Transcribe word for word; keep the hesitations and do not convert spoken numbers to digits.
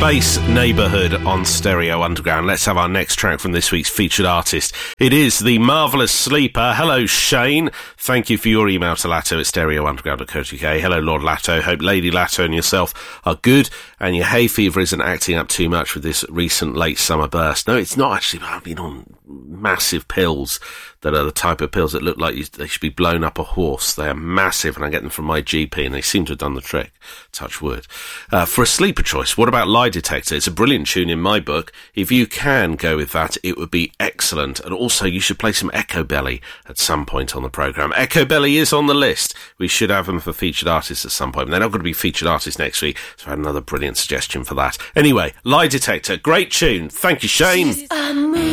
Space Neighbourhood on Stereo Underground. Let's have our next track from this week's featured artist. It is the Marvellous Sleeper. Hello, Shane. Thank you for your email to Latto at stereo underground dot co dot uk. Hello, Lord Latto. Hope Lady Latto and yourself are good and your hay fever isn't acting up too much with this recent late summer burst. No, it's not actually. I've been on massive pills that are the type of pills that look like you, they should be blown up a horse. They are massive, and I get them from my G P, and they seem to have done the trick. Touch wood. Uh, for a sleeper choice, what about Lie Detector? It's a brilliant tune in my book. If you can go with that, it would be excellent. And also, you should play some Echo Belly at some point on the programme. Echo Belly is on the list. We should have them for featured artists at some point. They're not going to be featured artists next week, so I had another brilliant suggestion for that. Anyway, Lie Detector, great tune. Thank you, Shane.